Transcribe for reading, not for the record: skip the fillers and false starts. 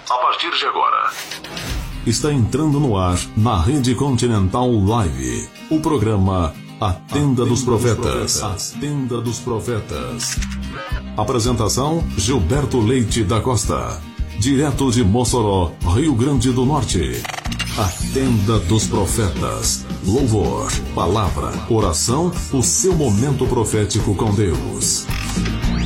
A partir de agora, está entrando no ar, na Rede Continental Live, o programa A Tenda dos Profetas. A Tenda dos Profetas. Apresentação: Gilberto Leite da Costa. Direto de Mossoró, Rio Grande do Norte. A Tenda dos Profetas. Louvor, palavra, oração, o seu momento profético com Deus.